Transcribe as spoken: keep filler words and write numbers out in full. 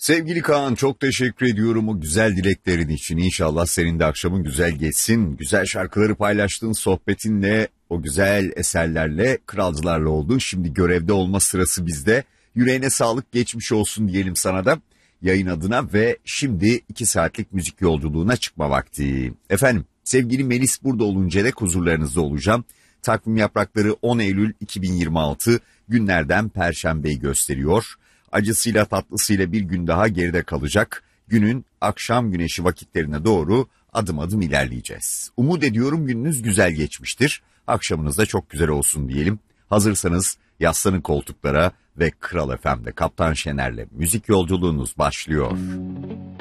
Sevgili Kaan, çok teşekkür ediyorum o güzel dileklerin için. İnşallah senin de akşamın güzel geçsin. Güzel şarkıları paylaştığın sohbetinle, o güzel eserlerle, kralcılarla oldun. Şimdi görevde olma sırası bizde. Yüreğine sağlık, geçmiş olsun diyelim sana da yayın adına ve şimdi iki saatlik müzik yolculuğuna çıkma vakti. Efendim, sevgili Melis burada olunca da huzurlarınızda olacağım. Takvim yaprakları on Eylül iki bin yirmi altı günlerden Perşembeyi gösteriyor. Acısıyla tatlısıyla bir gün daha geride kalacak. Günün akşam güneşi vakitlerine doğru adım adım ilerleyeceğiz. Umut ediyorum gününüz güzel geçmiştir. Akşamınız da çok güzel olsun diyelim. Hazırsanız yaslanın koltuklara ve Kral F M'de Kaptan Şener'le müzik yolculuğunuz başlıyor.